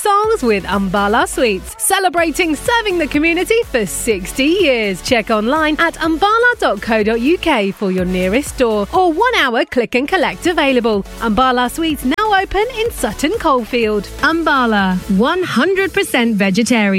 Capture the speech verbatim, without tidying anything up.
songs with Umbala Sweets, celebrating serving the community for sixty years. Check online at umbala dot co dot uk for your nearest store or one hour click and collect available. Umbala Sweets now open in Sutton Coldfield. Umbala, one hundred percent vegetarian.